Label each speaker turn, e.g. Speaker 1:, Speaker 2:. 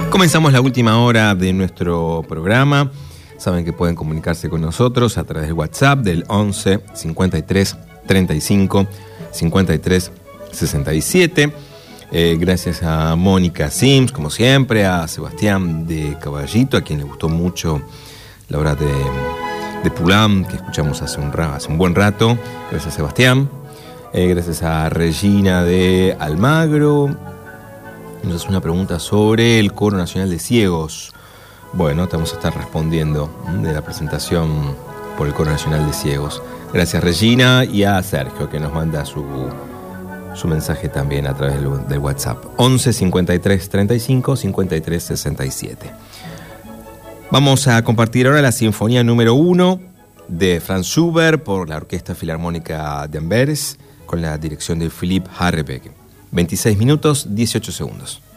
Speaker 1: Comenzamos la última hora de nuestro programa. Saben que pueden comunicarse con nosotros a través del WhatsApp del 11 53 35 53 67. Gracias a Mónica Sims, como siempre, a Sebastián de Caballito, a quien le gustó mucho la obra de Poulenc, que escuchamos hace un buen rato. Gracias, Sebastián. Gracias a Regina de Almagro. Nos hace una pregunta sobre el Coro Nacional de Ciegos. Bueno, te vamos a estar respondiendo de la presentación por el Coro Nacional de Ciegos. Gracias, Regina, y a Sergio, que nos manda su mensaje también a través del WhatsApp. 11 53 35 53 67. Vamos a compartir ahora la Sinfonía número 1 de Franz Schubert por la Orquesta Filarmónica de Amberes, con la dirección de Philipp Harrebeke. 26 minutos, 18 segundos.